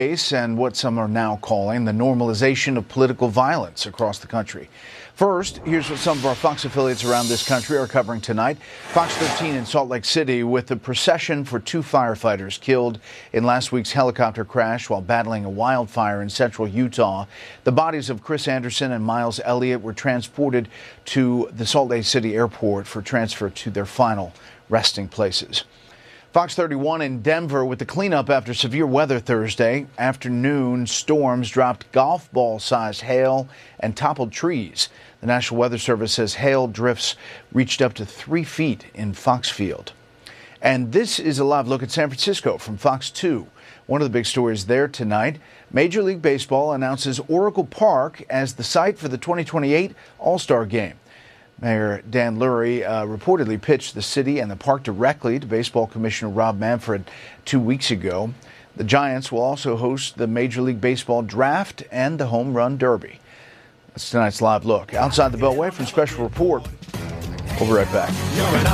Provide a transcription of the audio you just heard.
And what some are now calling the normalization of political violence across the country. First, here's what some of our Fox affiliates around this country are covering tonight. Fox 13 in Salt Lake City with the procession for two firefighters killed in last week's helicopter crash while battling a wildfire in central Utah. The bodies of Chris Anderson and Miles Elliott were transported to the Salt Lake City airport for transfer to their final resting places. Fox 31 in Denver with the cleanup after severe weather Thursday afternoon. Storms dropped golf ball-sized hail and toppled trees. The National Weather Service says hail drifts reached up to 3 feet in Foxfield. And this is a live look at San Francisco from Fox 2. One of the big stories there tonight, Major League Baseball announces Oracle Park as the site for the 2028 All-Star Game. Mayor Dan Lurie reportedly pitched the city and the park directly to Baseball Commissioner Rob Manfred 2 weeks ago. The Giants will also host the Major League Baseball Draft and the Home Run Derby. That's tonight's live look. Outside the Beltway from Special Report. We'll be right back.